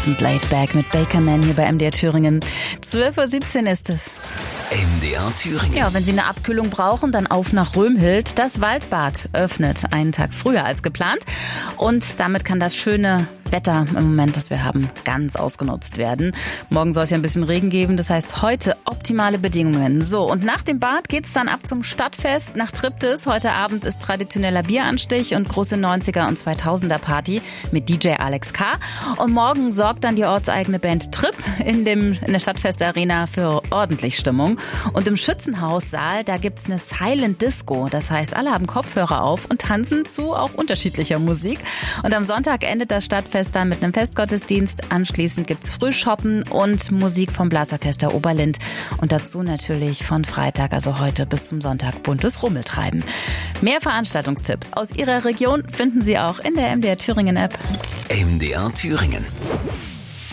Nice and Laid Back mit Baker Man hier bei MDR Thüringen. 12:17 Uhr ist es. MDR Thüringen. Ja, wenn Sie eine Abkühlung brauchen, dann auf nach Römhild. Das Waldbad öffnet einen Tag früher als geplant. Und damit kann das schöne Wetter im Moment, das wir haben, ganz ausgenutzt werden. Morgen soll es ja ein bisschen Regen geben, das heißt heute optimale Bedingungen. So, und nach dem Bad geht's dann ab zum Stadtfest nach Triptis. Heute Abend ist traditioneller Bieranstich und große 90er und 2000er Party mit DJ Alex K. Und morgen sorgt dann die ortseigene Band Trip in der Stadtfestarena für ordentlich Stimmung. Und im Schützenhaussaal, da gibt's eine Silent Disco. Das heißt, alle haben Kopfhörer auf und tanzen zu auch unterschiedlicher Musik. Und am Sonntag endet das Stadtfest dann mit einem Festgottesdienst. Anschließend gibt's Frühshoppen und Musik vom Blasorchester Oberlind. Und dazu natürlich von Freitag, also heute bis zum Sonntag, buntes Rummeltreiben. Mehr Veranstaltungstipps aus Ihrer Region finden Sie auch in der MDR Thüringen App. MDR Thüringen.